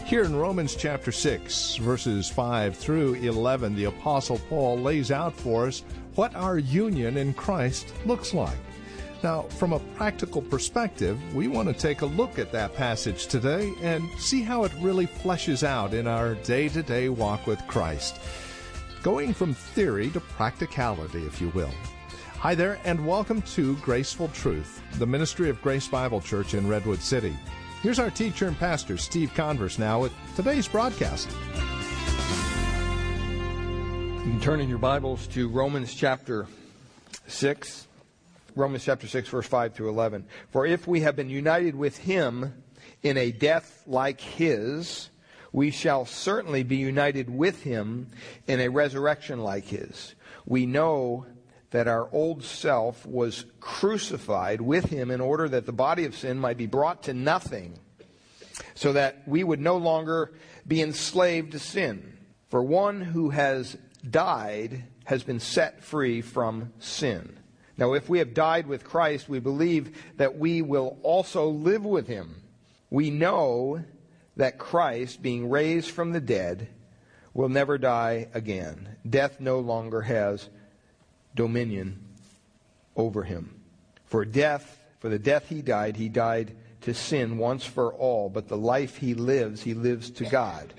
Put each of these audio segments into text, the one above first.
Here in Romans chapter 6, verses 5 through 11, the Apostle Paul lays out for us what our union in Christ looks like. Now, from a practical perspective, we want to take a look at that passage today and see how it really fleshes out in our day-to-day walk with Christ. Going from theory to practicality, if you will. Hi there, and welcome to Graceful Truth, the ministry of Grace Bible Church in Redwood City. Here's our teacher and pastor, Steve Converse, now with today's broadcast. You can turn in your Bibles to Romans chapter 6. Romans chapter 6, verse 5 through 11. For if we have been united with him in a death like his, we shall certainly be united with him in a resurrection like his. We know that our old self was crucified with him in order that the body of sin might be brought to nothing, so that we would no longer be enslaved to sin. For one who has died has been set free from sin. Now, if we have died with Christ, we believe that we will also live with him. We know that Christ, being raised from the dead, will never die again. Death no longer has dominion over him. For the death he died to sin once for all, but the life he lives to God.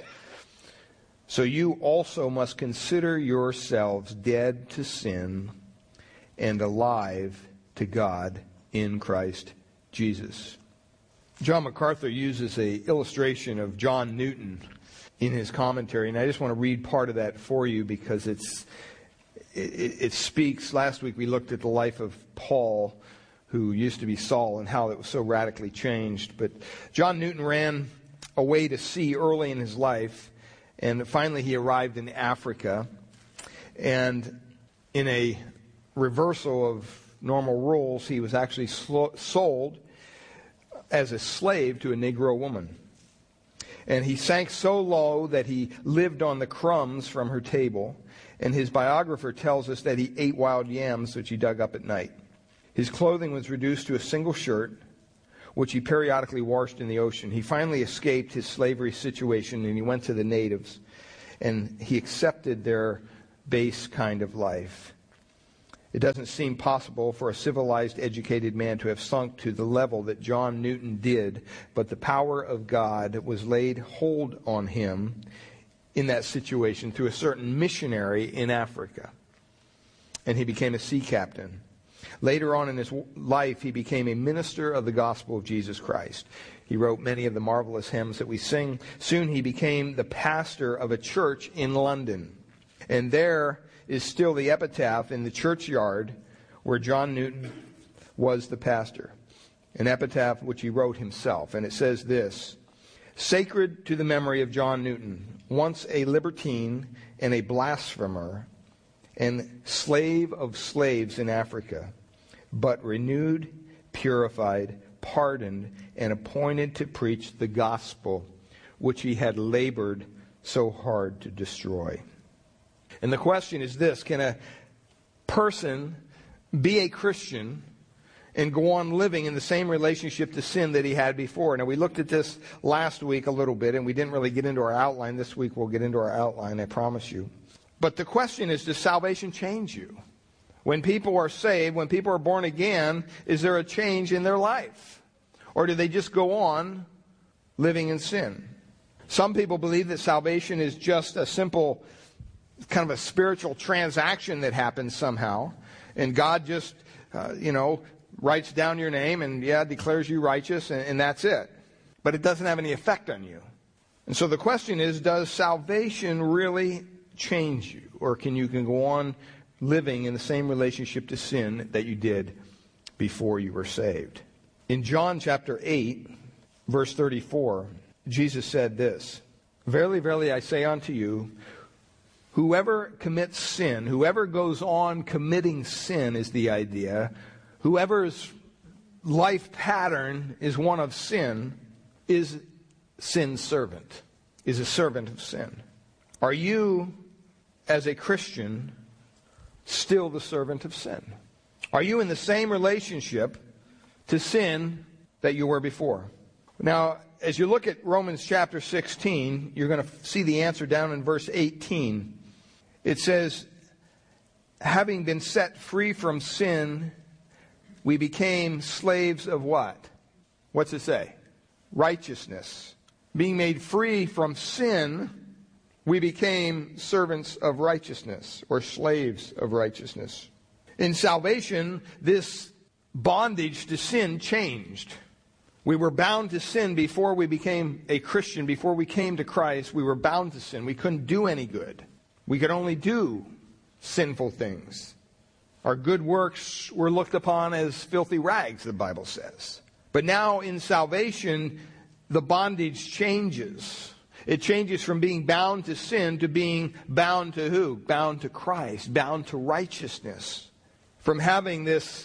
So you also must consider yourselves dead to sin and alive to God in Christ Jesus. John MacArthur uses an illustration of John Newton in his commentary, and I just want to read part of that for you because it speaks. Last week we looked at the life of Paul, who used to be Saul, and how it was so radically changed. But John Newton ran away to sea early in his life, and finally he arrived in Africa. And in a reversal of normal rules, he was actually sold as a slave to a Negro woman. And he sank so low that he lived on the crumbs from her table. And his biographer tells us that he ate wild yams, which he dug up at night. His clothing was reduced to a single shirt, which he periodically washed in the ocean. He finally escaped his slavery situation, and he went to the natives. And he accepted their base kind of life. It doesn't seem possible for a civilized, educated man to have sunk to the level that John Newton did, but the power of God was laid hold on him in that situation through a certain missionary in Africa. And he became a sea captain. Later on in his life, he became a minister of the gospel of Jesus Christ. He wrote many of the marvelous hymns that we sing. Soon he became the pastor of a church in London. And there is still the epitaph in the churchyard where John Newton was the pastor. An epitaph which he wrote himself. And it says this: "Sacred to the memory of John Newton, once a libertine and a blasphemer, and slave of slaves in Africa, but renewed, purified, pardoned, and appointed to preach the gospel, which he had labored so hard to destroy." And the question is this: can a person be a Christian and go on living in the same relationship to sin that he had before? Now, we looked at this last week a little bit, and we didn't really get into our outline. This week we'll get into our outline, I promise you. But the question is, does salvation change you? When people are saved, when people are born again, is there a change in their life? Or do they just go on living in sin? Some people believe that salvation is just a simple kind of a spiritual transaction that happens somehow, and God just, writes down your name and, declares you righteous, and that's it. But it doesn't have any effect on you. And so the question is, does salvation really change you? Or can you go on living in the same relationship to sin that you did before you were saved? In John chapter 8, verse 34, Jesus said this: "Verily, verily, I say unto you, whoever commits sin," whoever goes on committing sin is the idea, whoever's life pattern is one of sin, is sin's servant, is a servant of sin. Are you, as a Christian, still the servant of sin? Are you in the same relationship to sin that you were before? Now, as you look at Romans chapter 16, you're going to see the answer down in verse 18. It says, having been set free from sin, we became slaves of what? What's it say? Righteousness. Being made free from sin, we became servants of righteousness, or slaves of righteousness. In salvation, this bondage to sin changed. We were bound to sin before we became a Christian. Before we came to Christ, we were bound to sin. We couldn't do any good. We could only do sinful things. Our good works were looked upon as filthy rags, the Bible says. But now in salvation, the bondage changes. It changes from being bound to sin to being bound to who? Bound to Christ, bound to righteousness. From having this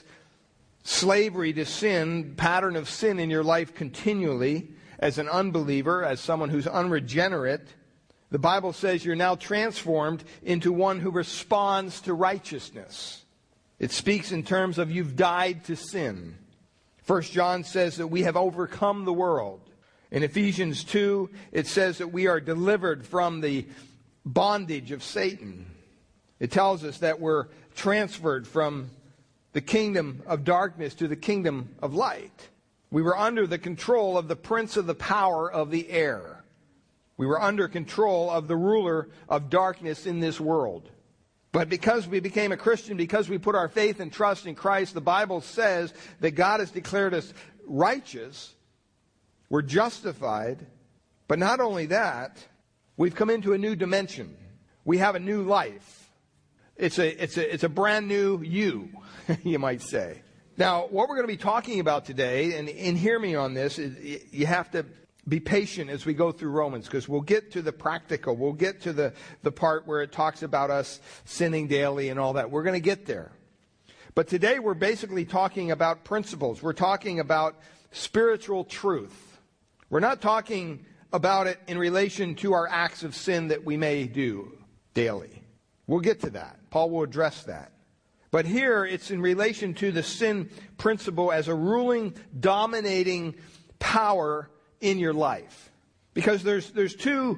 slavery to sin, pattern of sin in your life continually, as an unbeliever, as someone who's unregenerate, the Bible says you're now transformed into one who responds to righteousness. It speaks in terms of you've died to sin. 1 John says that we have overcome the world. In Ephesians 2, it says that we are delivered from the bondage of Satan. It tells us that we're transferred from the kingdom of darkness to the kingdom of light. We were under the control of the prince of the power of the air. We were under control of the ruler of darkness in this world. But because we became a Christian, because we put our faith and trust in Christ, the Bible says that God has declared us righteous. We're justified. But not only that, we've come into a new dimension. We have a new life. It's a brand new you, you might say. Now, what we're going to be talking about today, and hear me on this, is you have to be patient as we go through Romans, because we'll get to the practical. We'll get to the part where it talks about us sinning daily and all that. We're going to get there. But today we're basically talking about principles. We're talking about spiritual truth. We're not talking about it in relation to our acts of sin that we may do daily. We'll get to that. Paul will address that. But here it's in relation to the sin principle as a ruling, dominating power in your life. Because there's two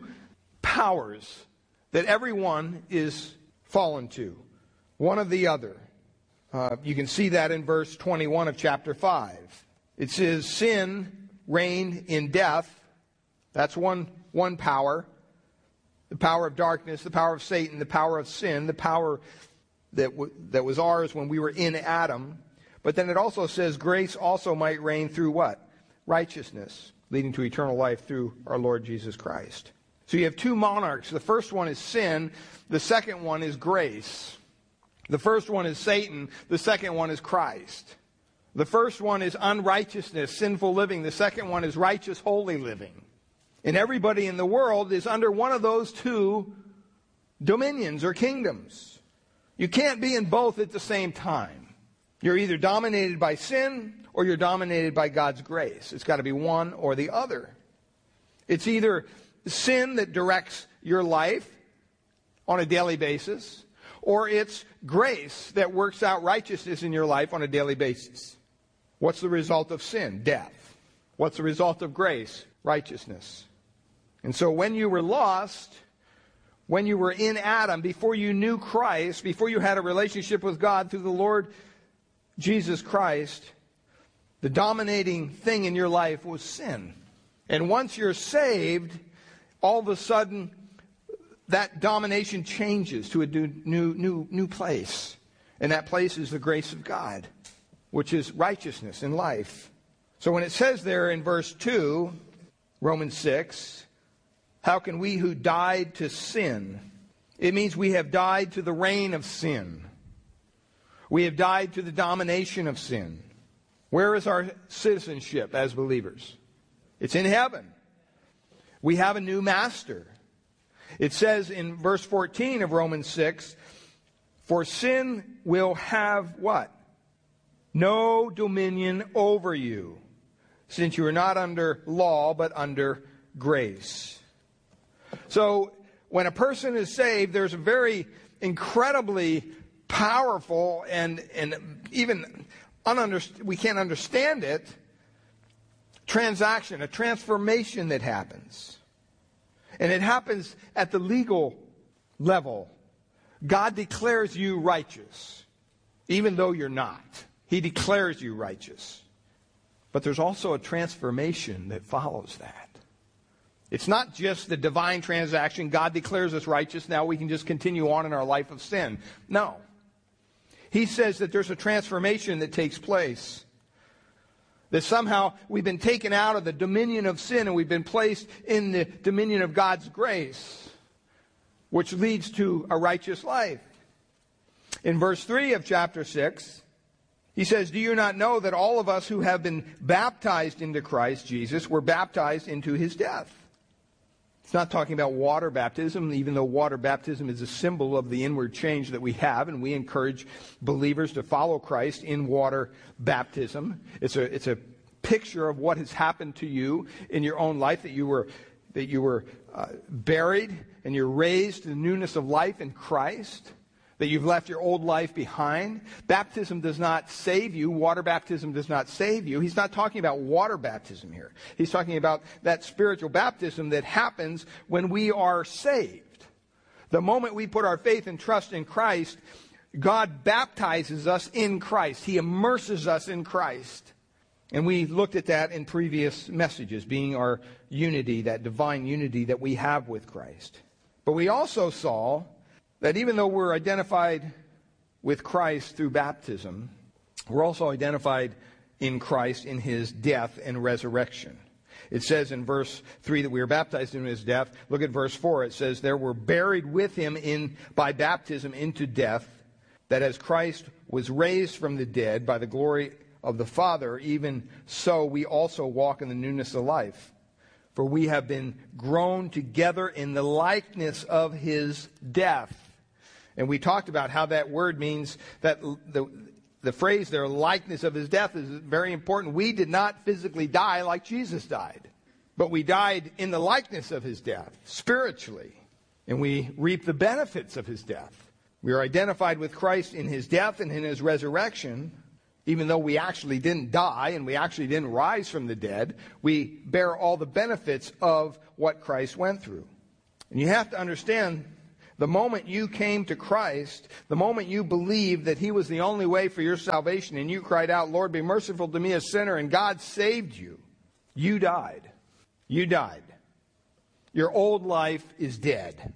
powers that everyone is fallen to. One of the other. You can see that in verse 21 of chapter 5. It says, sin reigned in death. That's one power. The power of darkness, the power of Satan, the power of sin, the power that was ours when we were in Adam. But then it also says grace also might reign through what? Righteousness, leading to eternal life through our Lord Jesus Christ. So you have two monarchs. The first one is sin. The second one is grace. The first one is Satan. The second one is Christ. The first one is unrighteousness, sinful living. The second one is righteous, holy living. And everybody in the world is under one of those two dominions or kingdoms. You can't be in both at the same time. You're either dominated by sin or you're dominated by God's grace. It's got to be one or the other. It's either sin that directs your life on a daily basis, or it's grace that works out righteousness in your life on a daily basis. What's the result of sin? Death. What's the result of grace? Righteousness. And so when you were lost, when you were in Adam, before you knew Christ, before you had a relationship with God through the Lord Jesus Christ, the dominating thing in your life was sin. And once you're saved, all of a sudden, that domination changes to a new place. And that place is the grace of God, which is righteousness in life. So when it says there in verse 2, Romans 6, how can we who died to sin? It means we have died to the reign of sin. We have died to the domination of sin. Where is our citizenship as believers? It's in heaven. We have a new master. It says in verse 14 of Romans 6, for sin will have what? No dominion over you, since you are not under law, but under grace. So when a person is saved, there's a very incredibly powerful and even we can't understand it, transaction, a transformation that happens. And it happens at the legal level. God declares you righteous, even though you're not. He declares you righteous. But there's also a transformation that follows that. It's not just the divine transaction. God declares us righteous. Now we can just continue on in our life of sin. No. He says that there's a transformation that takes place. That somehow we've been taken out of the dominion of sin and we've been placed in the dominion of God's grace, which leads to a righteous life. In verse 3 of chapter 6, he says, "Do you not know that all of us who have been baptized into Christ Jesus were baptized into his death?" It's not talking about water baptism, even though water baptism is a symbol of the inward change that we have, and we encourage believers to follow Christ in water baptism. It's a picture of what has happened to you in your own life, that you were buried and you're raised to the newness of life in Christ, that you've left your old life behind. Baptism does not save you. Water baptism does not save you. He's not talking about water baptism here. He's talking about that spiritual baptism that happens when we are saved. The moment we put our faith and trust in Christ, God baptizes us in Christ. He immerses us in Christ. And we looked at that in previous messages, being our unity, that divine unity that we have with Christ. But we also saw that even though we're identified with Christ through baptism, we're also identified in Christ in his death and resurrection. It says in verse 3 that we were baptized in his death. Look at verse 4. It says, "There were buried with him by baptism into death, that as Christ was raised from the dead by the glory of the Father, even so we also walk in the newness of life. For we have been grown together in the likeness of his death." And we talked about how that word means, that the phrase there, likeness of his death, is very important. We did not physically die like Jesus died, but we died in the likeness of his death, spiritually. And we reap the benefits of his death. We are identified with Christ in his death and in his resurrection. Even though we actually didn't die and we actually didn't rise from the dead, we bear all the benefits of what Christ went through. And you have to understand, the moment you came to Christ, the moment you believed that he was the only way for your salvation, and you cried out, "Lord, be merciful to me, a sinner," and God saved you, you died. You died. Your old life is dead.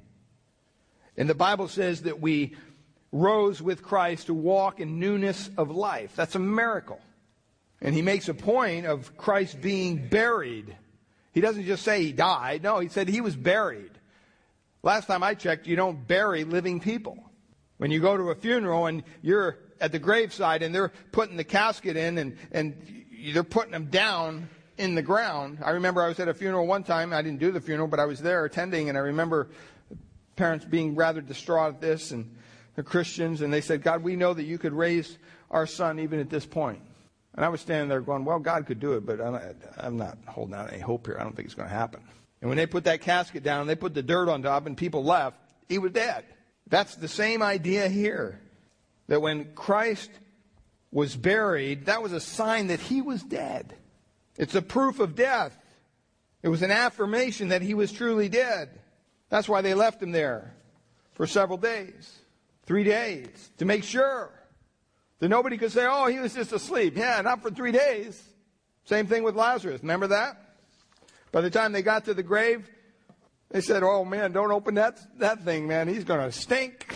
And the Bible says that we rose with Christ to walk in newness of life. That's a miracle. And he makes a point of Christ being buried. He doesn't just say he died. No, he said he was buried. Last time I checked, you don't bury living people. When you go to a funeral and you're at the graveside and they're putting the casket in and they're putting them down in the ground. I remember I was at a funeral one time. I didn't do the funeral, but I was there attending, and I remember parents being rather distraught at this, and they're Christians, and they said, "God, we know that you could raise our son even at this point." And I was standing there going, well, God could do it, but I'm not holding out any hope here. I don't think it's going to happen. And when they put that casket down, they put the dirt on top, and people left, he was dead. That's the same idea here. That when Christ was buried, that was a sign that he was dead. It's a proof of death. It was an affirmation that he was truly dead. That's why they left him there for several days, 3 days, to make sure that nobody could say, "Oh, he was just asleep." Yeah, not for 3 days. Same thing with Lazarus. Remember that? By the time they got to the grave, they said, "Oh, man, don't open that thing, man. He's going to stink."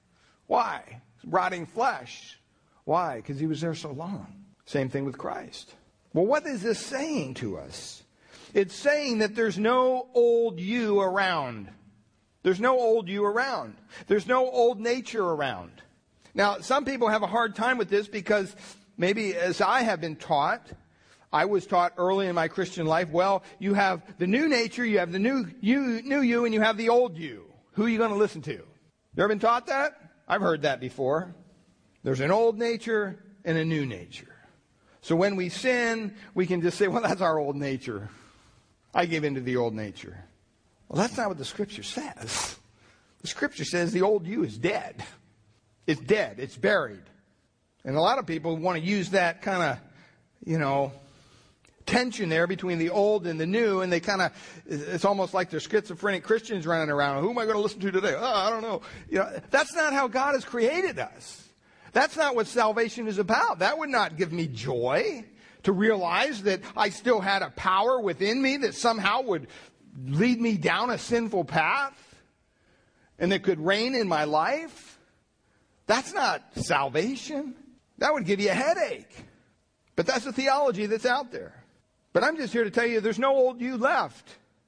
Why? It's rotting flesh. Why? Because he was there so long. Same thing with Christ. Well, what is this saying to us? It's saying that there's no old you around. There's no old you around. There's no old nature around. Now, some people have a hard time with this because maybe as I have been taught, I was taught early in my Christian life, well, you have the new nature, you have the new you, and you have the old you. Who are you going to listen to? You ever been taught that? I've heard that before. There's an old nature and a new nature. So when we sin, we can just say, well, that's our old nature. I give in to the old nature. Well, that's not what the Scripture says. The Scripture says the old you is dead. It's dead. It's buried. And a lot of people want to use that kind of, tension there between the old and the new, and it's almost like they're schizophrenic Christians running around. Who am I going to listen to today? Oh, I don't know. That's not how God has created us. That's not what salvation is about. That would not give me joy to realize that I still had a power within me that somehow would lead me down a sinful path and that could reign in my life. That's not salvation. That would give you a headache. But that's the theology that's out there. But I'm just here to tell you there's no old you left.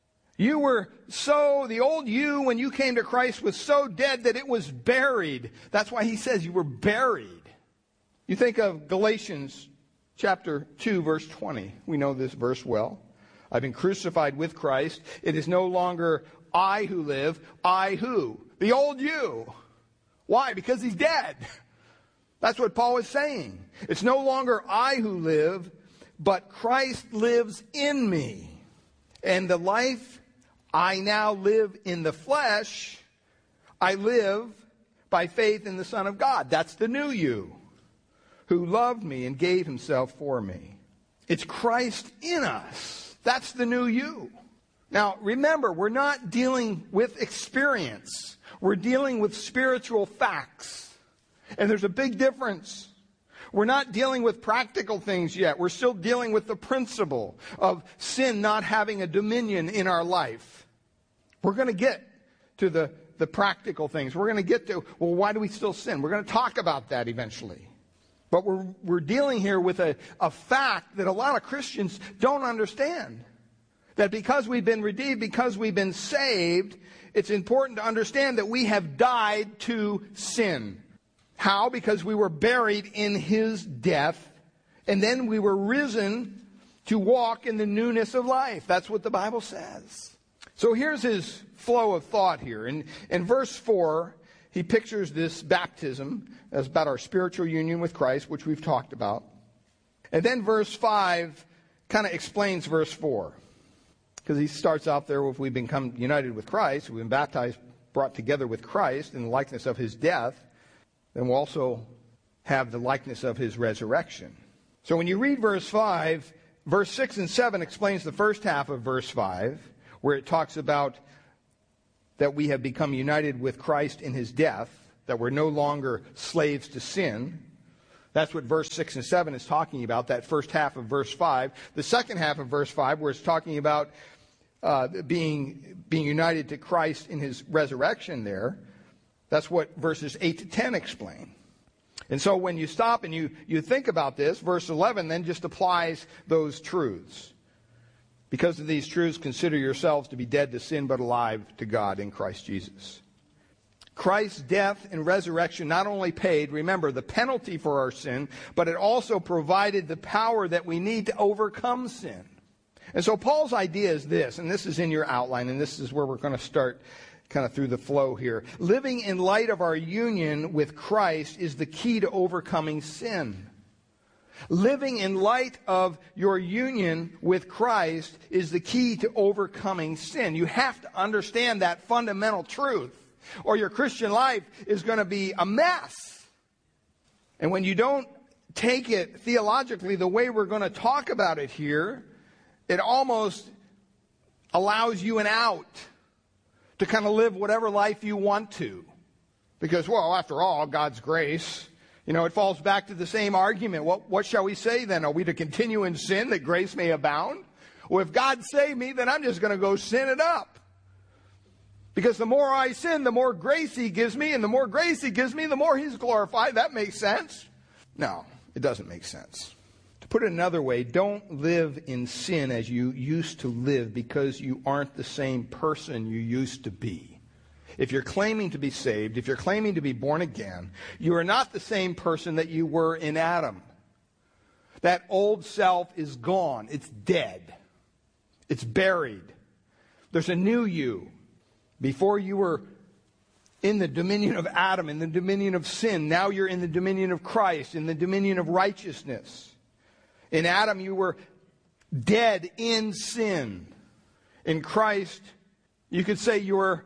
The old you when you came to Christ was so dead that it was buried. That's why he says you were buried. You think of Galatians chapter 2, verse 20. We know this verse well. I've been crucified with Christ. It is no longer I who live. I who? The old you. Why? Because he's dead. That's what Paul is saying. It's no longer I who live, but Christ lives in me. And the life I now live in the flesh, I live by faith in the Son of God. That's the new you, who loved me and gave himself for me. It's Christ in us. That's the new you. Now, remember, we're not dealing with experience. We're dealing with spiritual facts. And there's a big difference. We're not dealing with practical things yet. We're still dealing with the principle of sin not having a dominion in our life. We're going to get to the practical things. We're going to get to, well, why do we still sin? We're going to talk about that eventually. But we're dealing here with a fact that a lot of Christians don't understand. That because we've been redeemed, because we've been saved, it's important to understand that we have died to sin. How? Because we were buried in his death, and then we were risen to walk in the newness of life. That's what the Bible says. So here's his flow of thought here. In verse 4, he pictures this baptism as about our spiritual union with Christ, which we've talked about. And then verse 5 kind of explains verse 4. Because he starts out there with we've become united with Christ, we've been baptized, brought together with Christ in the likeness of his death. Then we'll also have the likeness of his resurrection. So when you read verse 5, verse 6 and 7 explains the first half of verse 5, where it talks about that we have become united with Christ in his death, that we're no longer slaves to sin. That's what verse 6 and 7 is talking about, that first half of verse 5. The second half of verse 5, where it's talking about being united to Christ in his resurrection there, that's what verses 8 to 10 explain. And so when you stop and you think about this, verse 11 then just applies those truths. Because of these truths, consider yourselves to be dead to sin but alive to God in Christ Jesus. Christ's death and resurrection not only paid, remember, the penalty for our sin, but it also provided the power that we need to overcome sin. And so Paul's idea is this, and this is in your outline, and this is where we're going to start kind of through the flow here. Living in light of our union with Christ is the key to overcoming sin. Living in light of your union with Christ is the key to overcoming sin. You have to understand that fundamental truth, or your Christian life is going to be a mess. And when you don't take it theologically the way we're going to talk about it here, it almost allows you an out to kind of live whatever life you want to. Because, well, after all, God's grace, it falls back to the same argument. What shall we say then? Are we to continue in sin that grace may abound? Well, if God saved me, then I'm just going to go sin it up. Because the more I sin, the more grace he gives me, and the more grace he gives me, the more he's glorified. That makes sense? No, it doesn't make sense. To put it another way, don't live in sin as you used to live because you aren't the same person you used to be. If you're claiming to be saved, if you're claiming to be born again, you are not the same person that you were in Adam. That old self is gone. It's dead. It's buried. There's a new you. Before you were in the dominion of Adam, in the dominion of sin. Now you're in the dominion of Christ, in the dominion of righteousness. In Adam, you were dead in sin. In Christ, you could say you were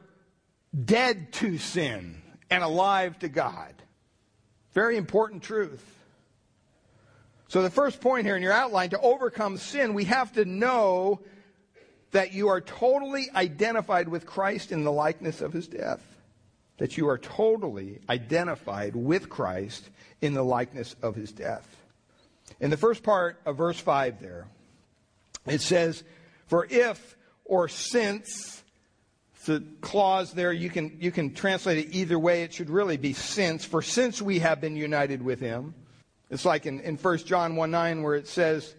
dead to sin and alive to God. Very important truth. So the first point here in your outline, to overcome sin, we have to know that you are totally identified with Christ in the likeness of his death. That you are totally identified with Christ in the likeness of his death. In the first part of verse 5 there, it says, for if or since, the clause there, you can translate it either way. It should really be since. For since we have been united with him. It's like in 1 John 1:9 where it says,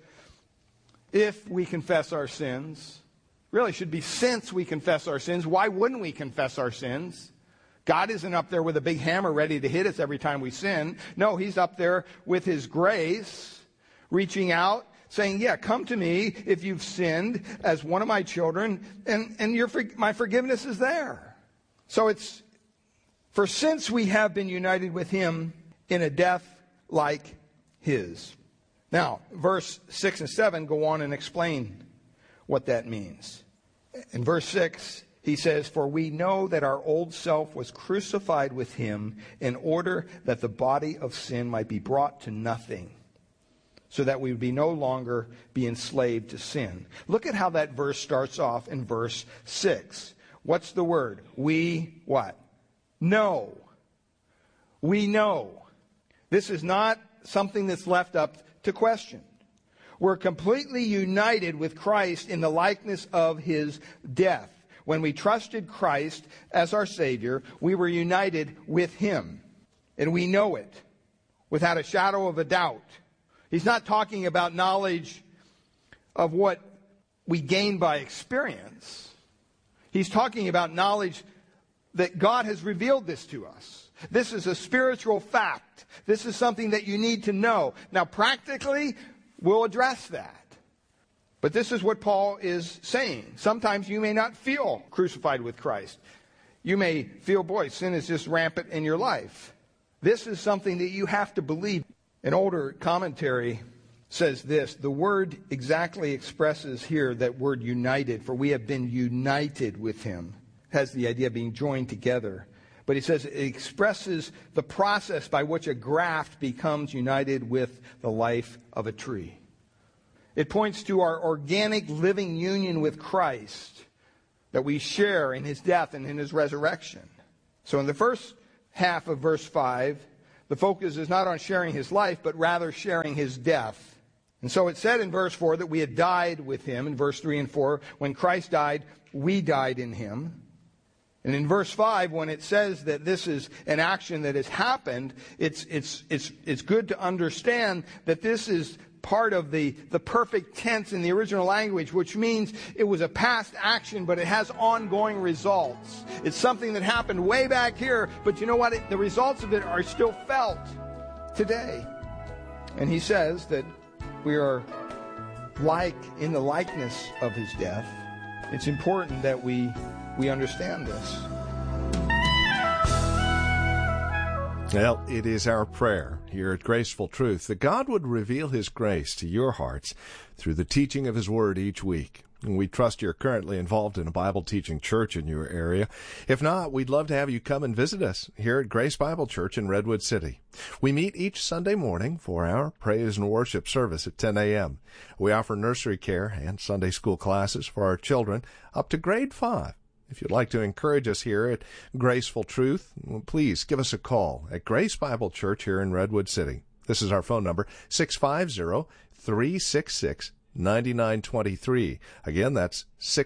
if we confess our sins. Really should be since we confess our sins. Why wouldn't we confess our sins? God isn't up there with a big hammer ready to hit us every time we sin. No, he's up there with his grace, reaching out, saying, yeah, come to me if you've sinned as one of my children, and my forgiveness is there. So it's, for since we have been united with him in a death like his. Now, verse 6 and 7 go on and explain what that means. In verse 6, he says, for we know that our old self was crucified with him in order that the body of sin might be brought to nothing, so that we would no longer be enslaved to sin. Look at how that verse starts off in verse 6. What's the word? We what? Know. We know. This is not something that's left up to question. We're completely united with Christ in the likeness of his death. When we trusted Christ as our Savior, we were united with him. And we know it without a shadow of a doubt. He's not talking about knowledge of what we gain by experience. He's talking about knowledge that God has revealed this to us. This is a spiritual fact. This is something that you need to know. Now, practically, we'll address that. But this is what Paul is saying. Sometimes you may not feel crucified with Christ. You may feel, boy, sin is just rampant in your life. This is something that you have to believe. An older commentary says this, the word exactly expresses here that word united, for we have been united with him. It has the idea of being joined together. But he says it expresses the process by which a graft becomes united with the life of a tree. It points to our organic living union with Christ that we share in his death and in his resurrection. So in the first half of verse 5, the focus is not on sharing his life, but rather sharing his death. And so it said in verse 4 that we had died with him. In verse 3 and 4, when Christ died, we died in him. And in verse 5, when it says that this is an action that has happened, it's good to understand that this is part of the perfect tense in the original language, which means it was a past action, but it has ongoing results. It's something that happened way back here, but you know what? The results of it are still felt today. And he says that we are in the likeness of his death. It's important that we understand this. Well, it is our prayer here at Graceful Truth that God would reveal his grace to your hearts through the teaching of his word each week. And we trust you're currently involved in a Bible teaching church in your area. If not, we'd love to have you come and visit us here at Grace Bible Church in Redwood City. We meet each Sunday morning for our praise and worship service at 10 a.m. We offer nursery care and Sunday school classes for our children up to grade 5. If you'd like to encourage us here at Graceful Truth, please give us a call at Grace Bible Church here in Redwood City. This is our phone number, 650-366-9923. Again, that's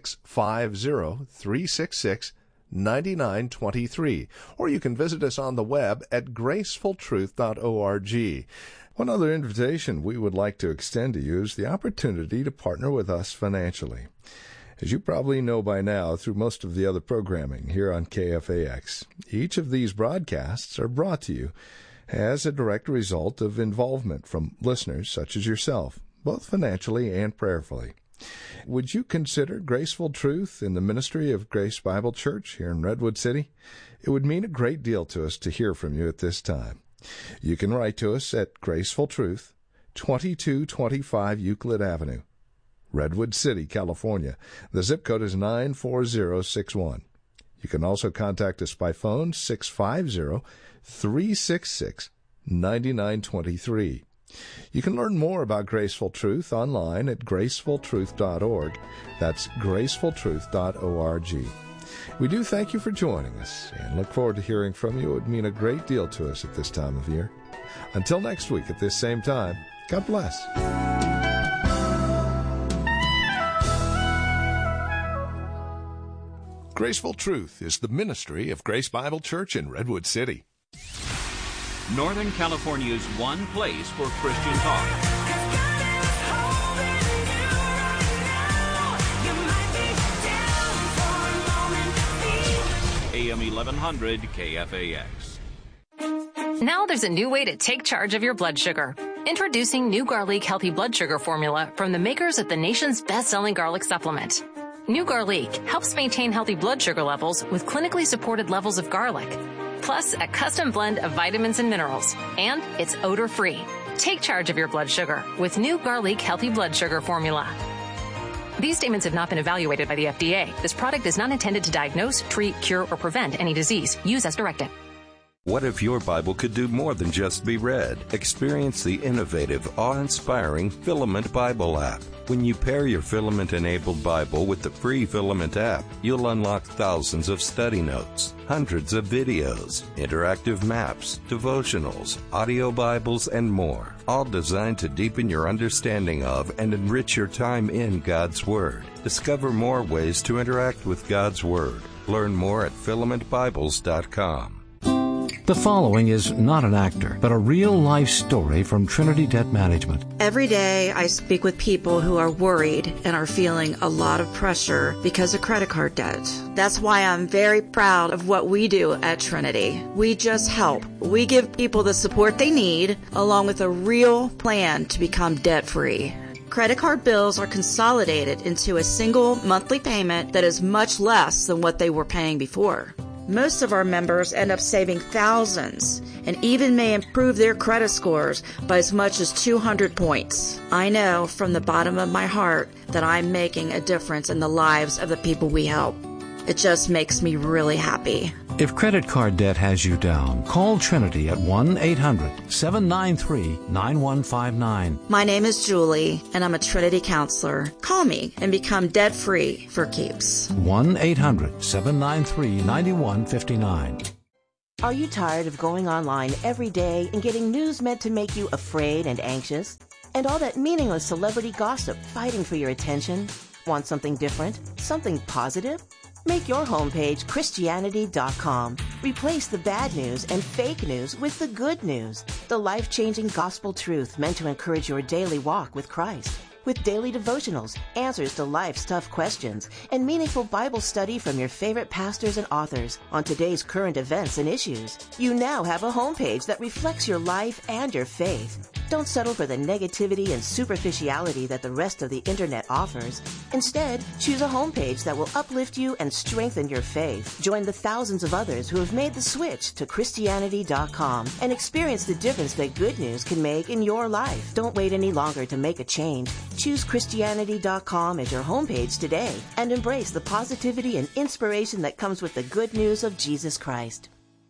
650-366-9923. Or you can visit us on the web at gracefultruth.org. One other invitation we would like to extend to you is the opportunity to partner with us financially. As you probably know by now through most of the other programming here on KFAX, each of these broadcasts are brought to you as a direct result of involvement from listeners such as yourself, both financially and prayerfully. Would you consider Graceful Truth in the ministry of Grace Bible Church here in Redwood City? It would mean a great deal to us to hear from you at this time. You can write to us at Graceful Truth, 2225 Euclid Avenue, Redwood City, California. The zip code is 94061. You can also contact us by phone, 650-366-9923. You can learn more about Graceful Truth online at gracefultruth.org. That's gracefultruth.org. We do thank you for joining us and look forward to hearing from you. It would mean a great deal to us at this time of year. Until next week at this same time, God bless. Graceful Truth is the ministry of Grace Bible Church in Redwood City. Northern California's one place for Christian talk. AM 1100 KFAX. Now there's a new way to take charge of your blood sugar. Introducing New Garlic Healthy Blood Sugar Formula from the makers of the nation's best-selling garlic supplement. New Garlic helps maintain healthy blood sugar levels with clinically supported levels of garlic, plus a custom blend of vitamins and minerals, and it's odor-free. Take charge of your blood sugar with New Garlic Healthy Blood Sugar Formula. These statements have not been evaluated by the FDA. This product is not intended to diagnose, treat, cure, or prevent any disease. Use as directed. What if your Bible could do more than just be read? Experience the innovative, awe-inspiring Filament Bible app. When you pair your Filament-enabled Bible with the free Filament app, you'll unlock thousands of study notes, hundreds of videos, interactive maps, devotionals, audio Bibles, and more, all designed to deepen your understanding of and enrich your time in God's Word. Discover more ways to interact with God's Word. Learn more at filamentbibles.com. The following is not an actor, but a real-life story from Trinity Debt Management. Every day I speak with people who are worried and are feeling a lot of pressure because of credit card debt. That's why I'm very proud of what we do at Trinity. We just help. We give people the support they need, along with a real plan to become debt-free. Credit card bills are consolidated into a single monthly payment that is much less than what they were paying before. Most of our members end up saving thousands and even may improve their credit scores by as much as 200 points. I know from the bottom of my heart that I'm making a difference in the lives of the people we help. It just makes me really happy. If credit card debt has you down, call Trinity at 1-800-793-9159. My name is Julie, and I'm a Trinity counselor. Call me and become debt-free for keeps. 1-800-793-9159. Are you tired of going online every day and getting news meant to make you afraid and anxious? And all that meaningless celebrity gossip fighting for your attention? Want something different? Something positive? Make your homepage Christianity.com. Replace the bad news and fake news with the good news. The life-changing gospel truth meant to encourage your daily walk with Christ. With daily devotionals, answers to life's tough questions, and meaningful Bible study from your favorite pastors and authors on today's current events and issues. You now have a homepage that reflects your life and your faith. Don't settle for the negativity and superficiality that the rest of the internet offers. Instead, choose a homepage that will uplift you and strengthen your faith. Join the thousands of others who have made the switch to Christianity.com and experience the difference that good news can make in your life. Don't wait any longer to make a change. Choose Christianity.com as your homepage today and embrace the positivity and inspiration that comes with the good news of Jesus Christ.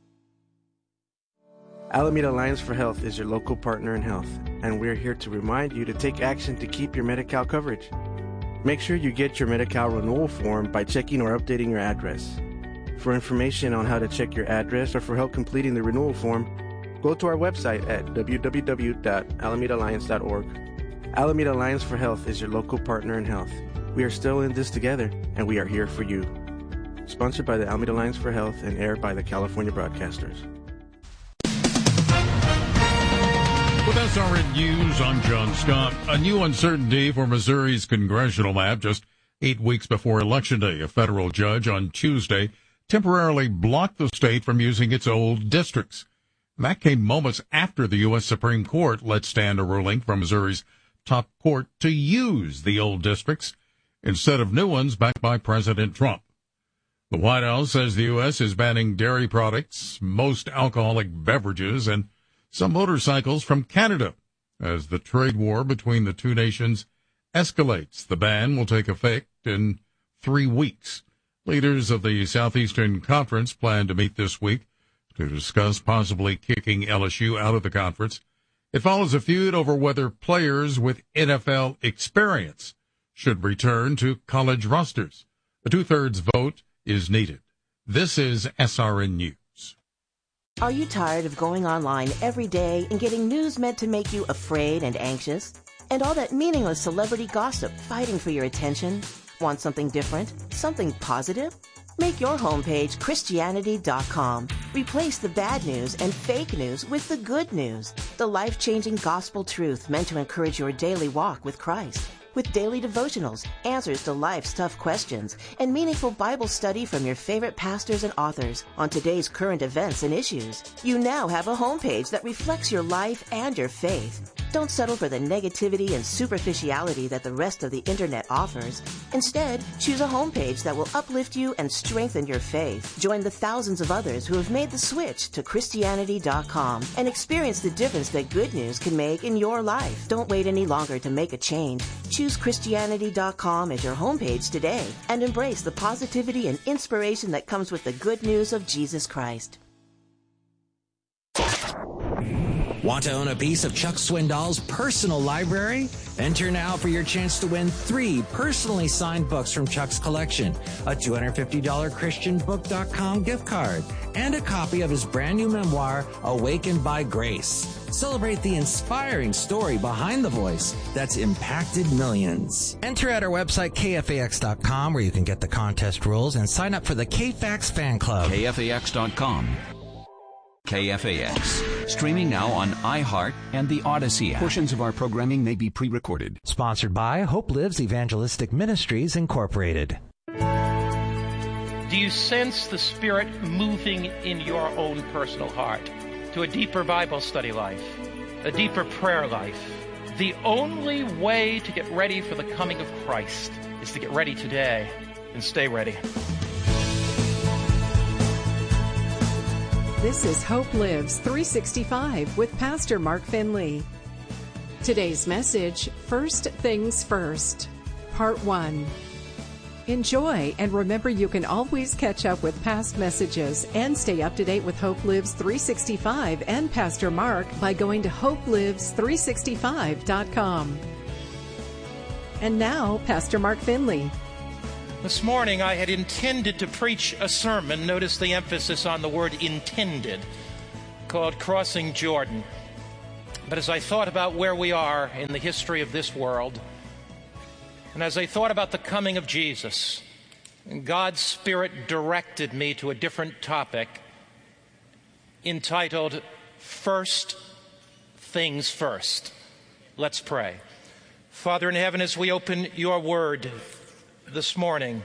Alameda Alliance for Health is your local partner in health, and we're here to remind you to take action to keep your Medi-Cal coverage. Make sure you get your Medi-Cal renewal form by checking or updating your address. For information on how to check your address or for help completing the renewal form, go to our website at www.alamedaalliance.org. Alameda Alliance for Health is your local partner in health. We are still in this together, and we are here for you. Sponsored by the Alameda Alliance for Health and aired by the California Broadcasters. With SRN News, I'm John Scott. A new uncertainty for Missouri's congressional map just 8 weeks before Election Day. A federal judge on Tuesday temporarily blocked the state from using its old districts. And that came moments after the U.S. Supreme Court let stand a ruling from Missouri's top court to use the old districts instead of new ones backed by President Trump. The White House says the U.S. is banning dairy products, most alcoholic beverages, and some motorcycles from Canada as the trade war between the two nations escalates. The ban will take effect in 3 weeks. Leaders of the Southeastern Conference plan to meet this week to discuss possibly kicking LSU out of the conference It follows a feud over whether players with NFL experience should return to college rosters. A 2/3 vote is needed. This is SRN News. Are you tired of going online every day and getting news meant to make you afraid and anxious? And all that meaningless celebrity gossip fighting for your attention? Want something different? Something positive? Make your homepage Christianity.com. Replace the bad news and fake news with the good news. The life-changing gospel truth meant to encourage your daily walk with Christ. With daily devotionals, answers to life's tough questions, and meaningful Bible study from your favorite pastors and authors on today's current events and issues. You now have a homepage that reflects your life and your faith. Don't settle for the negativity and superficiality that the rest of the internet offers. Instead, choose a homepage that will uplift you and strengthen your faith. Join the thousands of others who have made the switch to Christianity.com and experience the difference that good news can make in your life. Don't wait any longer to make a change. Choose Christianity.com as your homepage today and embrace the positivity and inspiration that comes with the good news of Jesus Christ. Want to own a piece of Chuck Swindoll's personal library? Enter now for your chance to win 3 personally signed books from Chuck's collection, a $250 ChristianBook.com gift card, and a copy of his brand new memoir, Awakened by Grace. Celebrate the inspiring story behind the voice that's impacted millions. Enter at our website, KFAX.com, where you can get the contest rules and sign up for the KFAX fan club. KFAX.com. KFAX. Streaming now on iHeart and the Odyssey app. Portions of our programming may be pre-recorded. Sponsored by Hope Lives Evangelistic Ministries, Incorporated. Do you sense the Spirit moving in your own personal heart to a deeper Bible study life, a deeper prayer life? The only way to get ready for the coming of Christ is to get ready today and stay ready. This is Hope Lives 365 with Pastor Mark Finley. Today's message, First Things First, Part 1. Enjoy, and remember you can always catch up with past messages and stay up to date with Hope Lives 365 and Pastor Mark by going to hopelives365.com. And now, Pastor Mark Finley. This morning I had intended to preach a sermon, notice the emphasis on the word intended, called Crossing Jordan. But as I thought about where we are in the history of this world, and as I thought about the coming of Jesus, God's Spirit directed me to a different topic entitled First Things First. Let's pray. Father in heaven, as we open your word this morning,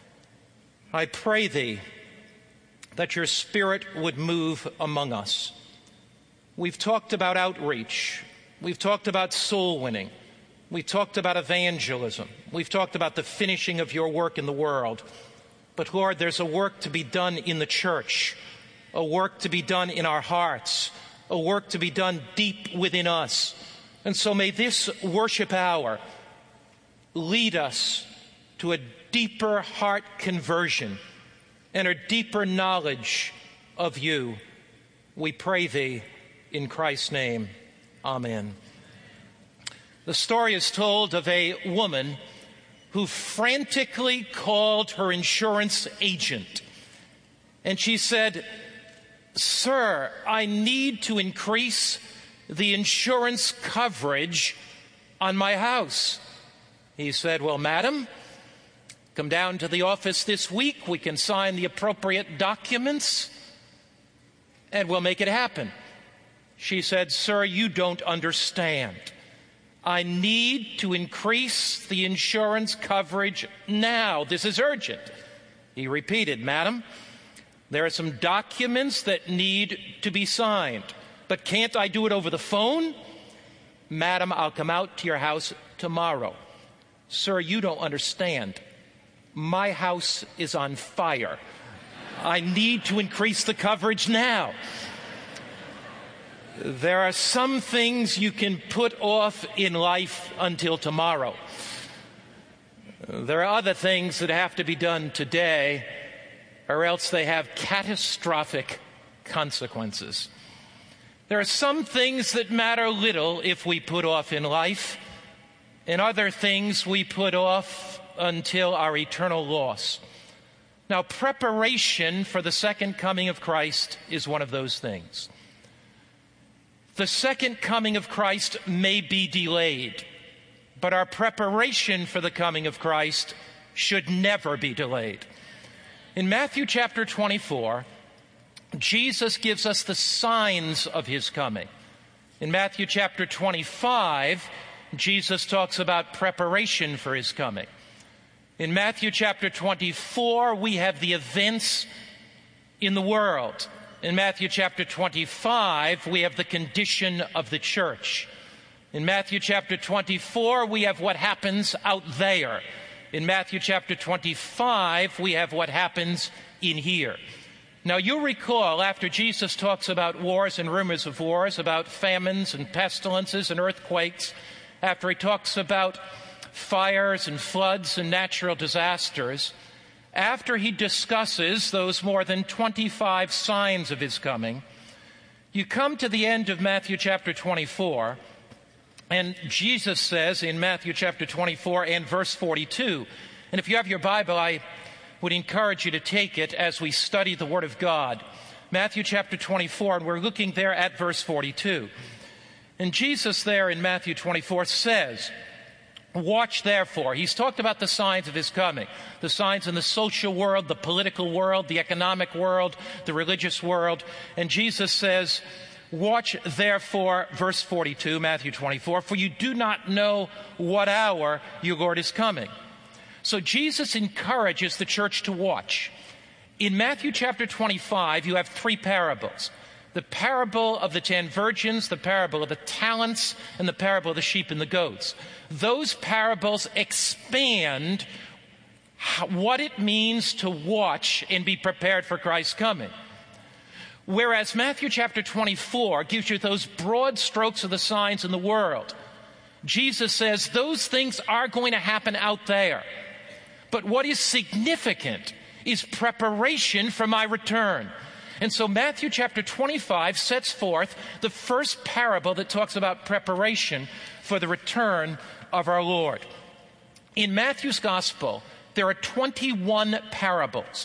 I pray thee that your Spirit would move among us. We've talked about outreach. We've talked about soul winning. We've talked about evangelism. We've talked about the finishing of your work in the world. But Lord, there's a work to be done in the church, a work to be done in our hearts, a work to be done deep within us. And so may this worship hour lead us to a deeper heart conversion and a deeper knowledge of you. We pray thee in Christ's name. Amen. The story is told of a woman who frantically called her insurance agent. And she said, "Sir, I need to increase the insurance coverage on my house." He said, "Well, madam, come down to the office this week. We can sign the appropriate documents and we'll make it happen." She said, "Sir, you don't understand. I need to increase the insurance coverage now. This is urgent." He repeated, "Madam, there are some documents that need to be signed, but can't I do it over the phone?" "Madam, I'll come out to your house tomorrow." "Sir, you don't understand. My house is on fire. I need to increase the coverage now." There are some things you can put off in life until tomorrow. There are other things that have to be done today, or else they have catastrophic consequences. There are some things that matter little if we put off in life, and other things we put off until our eternal loss. Now, preparation for the second coming of Christ is one of those things. The second coming of Christ may be delayed, but our preparation for the coming of Christ should never be delayed. In Matthew chapter 24, Jesus gives us the signs of his coming. In Matthew chapter 25, Jesus talks about preparation for his coming. In Matthew chapter 24, we have the events in the world. In Matthew chapter 25, we have the condition of the church. In Matthew chapter 24, we have what happens out there. In Matthew chapter 25, we have what happens in here. Now, you'll recall after Jesus talks about wars and rumors of wars, about famines and pestilences and earthquakes, after he talks about fires and floods and natural disasters, after he discusses those more than 25 signs of his coming, you come to the end of Matthew chapter 24, and Jesus says in Matthew chapter 24 and verse 42, and if you have your Bible, I would encourage you to take it as we study the Word of God. Matthew chapter 24, and we're looking there at verse 42. And Jesus there in Matthew 24 says, "Watch therefore." He's talked about the signs of his coming, the signs in the social world, the political world, the economic world, the religious world. And Jesus says, "Watch therefore," verse 42, Matthew 24, "for you do not know what hour your Lord is coming." So Jesus encourages the church to watch. In Matthew chapter 25, you have three parables. The parable of the 10 virgins, the parable of the talents, and the parable of the sheep and the goats. Those parables expand what it means to watch and be prepared for Christ's coming. Whereas Matthew chapter 24 gives you those broad strokes of the signs in the world. Jesus says those things are going to happen out there. But what is significant is preparation for my return. And so Matthew chapter 25 sets forth the first parable that talks about preparation for the return of our Lord. In Matthew's gospel, there are 21 parables.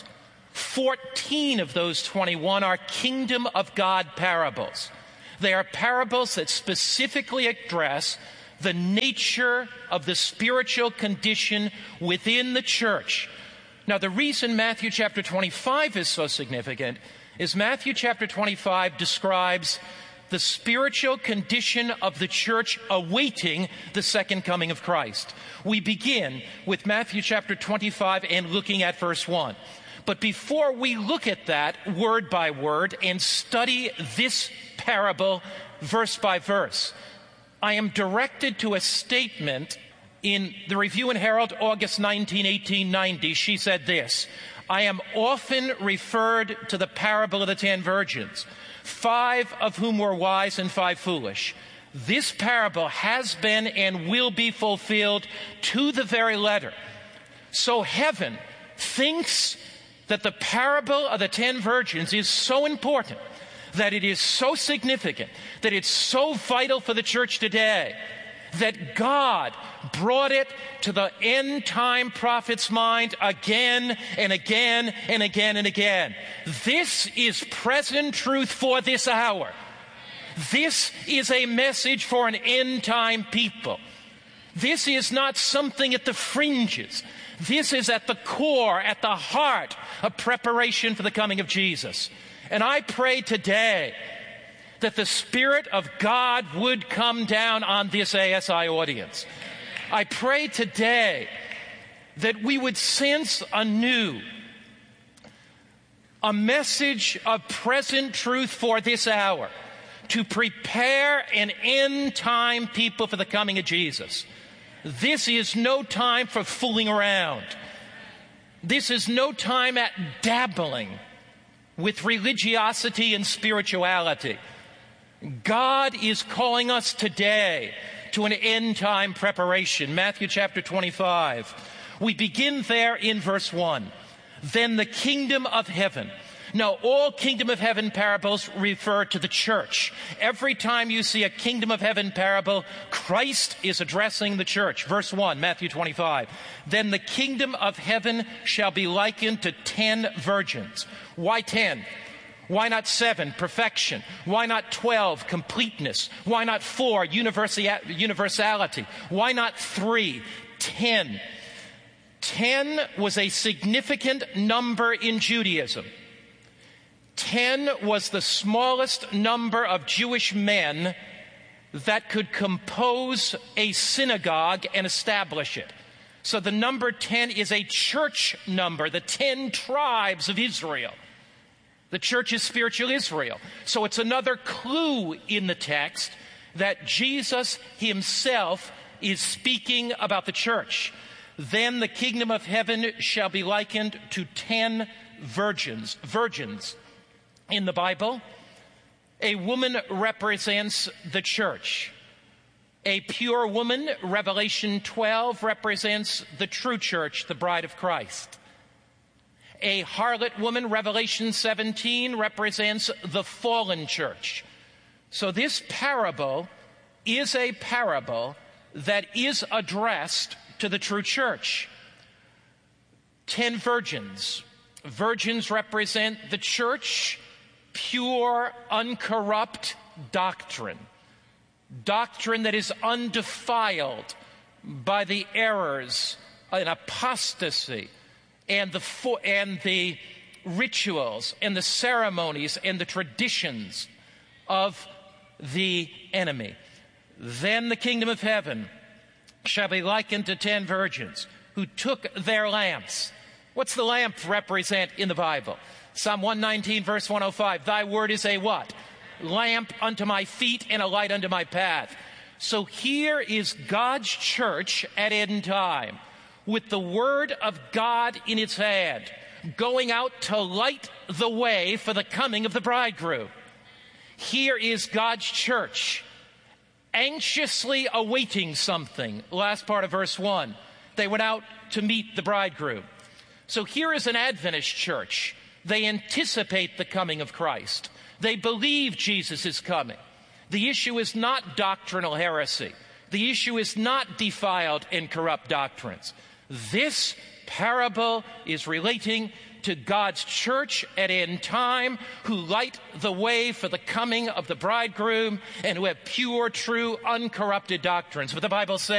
14 of those 21 are kingdom of God parables. They are parables that specifically address the nature of the spiritual condition within the church. Now, the reason Matthew chapter 25 is so significant is Matthew chapter 25 describes the spiritual condition of the church awaiting the second coming of Christ. We begin with Matthew chapter 25 and looking at verse 1. But before we look at that word by word and study this parable verse by verse, I am directed to a statement in the Review and Herald, August 19, 1890. She said this: "I am often referred to the parable of the 10 virgins, 5 of whom were wise and 5 foolish. This parable has been and will be fulfilled to the very letter." So heaven thinks that the parable of the 10 virgins is so important, that it is so significant, that it's so vital for the church today, that God brought it to the end-time prophet's mind again and again and again and again. This is present truth for this hour. This is a message for an end-time people. This is not something at the fringes. This is at the core, at the heart of preparation for the coming of Jesus. And I pray today that the Spirit of God would come down on this ASI audience. I pray today that we would sense anew a message of present truth for this hour to prepare an end-time people for the coming of Jesus. This is no time for fooling around. This is no time at dabbling with religiosity and spirituality. God is calling us today to an end-time preparation. Matthew chapter 25. We begin there in verse 1. "Then the kingdom of heaven No, all kingdom of heaven parables refer to the church. Every time you see a kingdom of heaven parable, Christ is addressing the church. Verse 1, Matthew 25. Then the kingdom of heaven shall be likened to 10 virgins. Why 10? Why not 7? Perfection. Why not 12? Completeness. Why not 4? Universality. Why not 3? 10. 10 was a significant number in Judaism. 10 was the smallest number of Jewish men that could compose a synagogue and establish it. So the number 10 is a church number, the 10 tribes of Israel. The church is spiritual Israel. So it's another clue in the text that Jesus himself is speaking about the church. Then the kingdom of heaven shall be likened to 10 virgins. Virgins. In the Bible, a woman represents the church. A pure woman, Revelation 12, represents the true church, the bride of Christ. A harlot woman, Revelation 17, represents the fallen church. So this parable is a parable that is addressed to the true church. 10 virgins. Virgins represent the church, pure, uncorrupt doctrine. Doctrine that is undefiled by the errors and apostasy and the rituals and the ceremonies and the traditions of the enemy. Then the kingdom of heaven shall be likened to 10 virgins who took their lamps. What's the lamp represent in the Bible? Psalm 119, verse 105. Thy word is a what? Lamp unto my feet and a light unto my path. So here is God's church at end time with the word of God in its hand, going out to light the way for the coming of the bridegroom. Here is God's church anxiously awaiting something. Last part of verse 1. They went out to meet the bridegroom. So here is an Adventist church. They anticipate the coming of Christ. They believe Jesus is coming. The issue is not doctrinal heresy. The issue is not defiled and corrupt doctrines. This parable is relating to God's church at end time, who light the way for the coming of the bridegroom and who have pure, true, uncorrupted doctrines. But the Bible says,